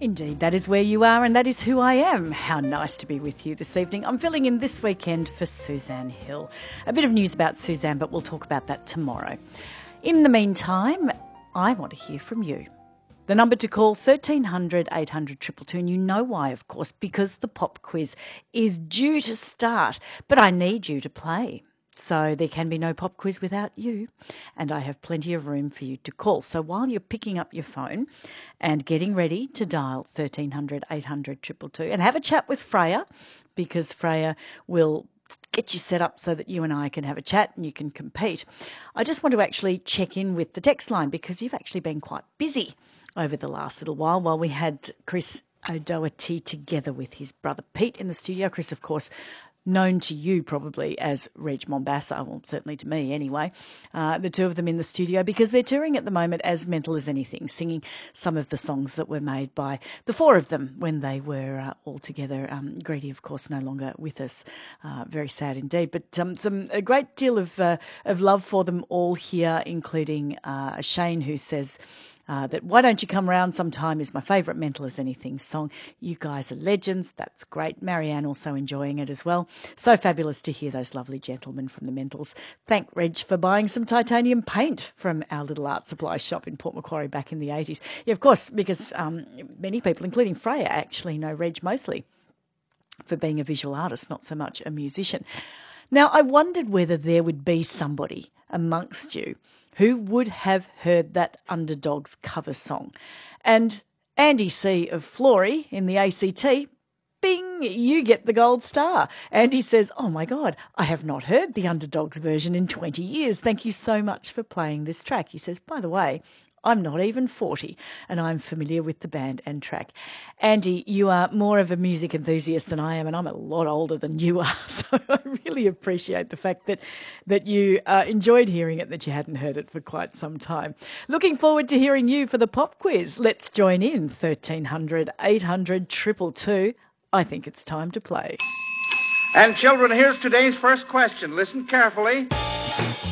Indeed, that is where you are and that is who I am. How nice to be with you this evening. I'm filling in this weekend for Suzanne Hill. A bit of news about Suzanne, but we'll talk about that tomorrow. In the meantime, I want to hear from you. The number to call, 1300 800 222, and you know why, of course, because the pop quiz is due to start, but I need you to play. So there can be no pop quiz without you, and I have plenty of room for you to call. So while you're picking up your phone and getting ready to dial 1300 800 222 and have a chat with Freya, because Freya will get you set up so that you and I can have a chat and you can compete. I just want to actually check in with the text line because you've actually been quite busy over the last little while we had Chris O'Doherty together with his brother Pete in the studio. Chris, of course, known to you probably as Reg Mombassa, well, certainly to me anyway, the two of them in the studio because they're touring at the moment as Mental as Anything, singing some of the songs that were made by the four of them when they were all together. Grady, of course, no longer with us. Very sad indeed, but a great deal of love for them all here, including Shane, who says that Why Don't You Come Round Sometime is my favourite Mental as Anything song. You guys are legends. That's great. Marianne also enjoying it as well. So fabulous to hear those lovely gentlemen from the Mentals. Thank Reg for buying some titanium paint from our little art supply shop in Port Macquarie back in the 80s. Yeah, of course, because many people, including Freya, actually know Reg mostly for being a visual artist, not so much a musician. Now, I wondered whether there would be somebody amongst you who would have heard that Underdogs cover song. And Andy C. of Flory in the ACT, bing, you get the gold star. Andy says, oh my God, I have not heard the Underdogs version in 20 years. Thank you so much for playing this track. He says, by the way, I'm not even 40 and I'm familiar with the band and track. Andy, you are more of a music enthusiast than I am, and I'm a lot older than you are. So I really appreciate the fact that you enjoyed hearing it, that you hadn't heard it for quite some time. Looking forward to hearing you for the pop quiz. Let's join in 1300 800 222. I think it's time to play. And children, here's today's first question. Listen carefully.